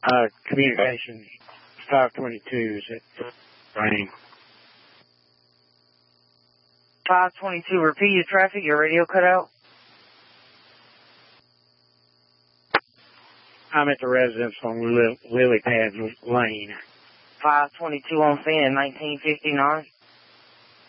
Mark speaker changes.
Speaker 1: Communications 522 is at Rain.
Speaker 2: 522, repeat your traffic, your radio cut out.
Speaker 1: I'm at the residence on Lily Pad Lane.
Speaker 2: 522 on Finn, 1959.